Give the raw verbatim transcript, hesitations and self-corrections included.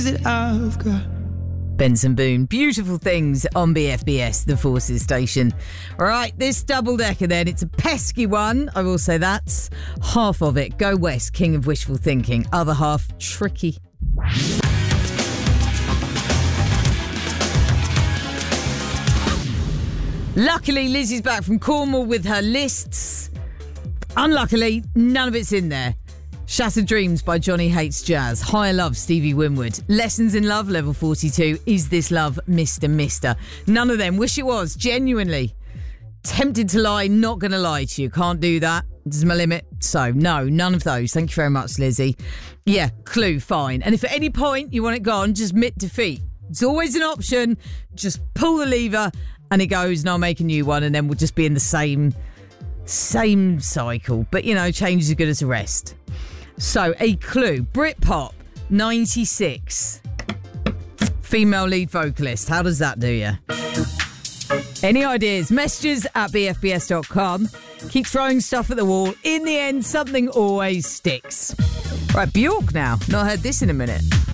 I've got. Benson Boone, Beautiful Things on B F B S, the Forces station. All right, this double-decker then, it's a pesky one, I will say that. Half of it, Go West, King of Wishful Thinking. Other half, tricky. Luckily, Lizzie's back from Cornwall with her lists. Unluckily, none of it's in there. Shattered Dreams by Johnny Hates Jazz. Higher Love, Stevie Winwood. Lessons in Love, level forty-two. Is This Love, Mister Mister. None of them. Wish it was, genuinely. Tempted to lie, not going to lie to you. Can't do that. This is my limit. So, no, none of those. Thank you very much, Lizzie. Yeah, Clue, fine. And if at any point you want it gone, just admit defeat. It's always an option. Just pull the lever and it goes and I'll make a new one and then we'll just be in the same, same cycle. But, you know, change is as good as a rest. So, a clue. Britpop, ninety-six. Female lead vocalist. How does that do you? Any ideas? Messages at b f b s dot com. Keep throwing stuff at the wall. In the end, something always sticks. Right, Bjork now. Not heard this in a minute.